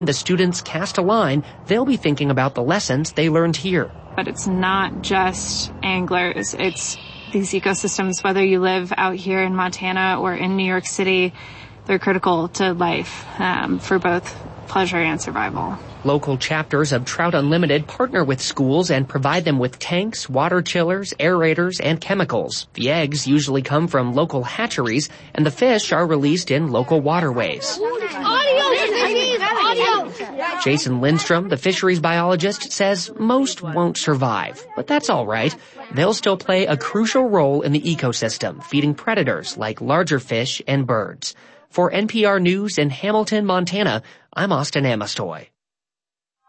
the students cast a line, they'll be thinking about the lessons they learned here. But it's not just anglers. It's these ecosystems, whether you live out here in Montana or in New York City, they're critical to life for both pleasure and survival. Local chapters of Trout Unlimited partner with schools and provide them with tanks, water chillers, aerators, and chemicals. The eggs usually come from local hatcheries, and the fish are released in local waterways. Jason Lindstrom, the fisheries biologist, says most won't survive, but that's all right. They'll still play a crucial role in the ecosystem, feeding predators like larger fish and birds. For NPR News in Hamilton, Montana, I'm Austin Amestoy.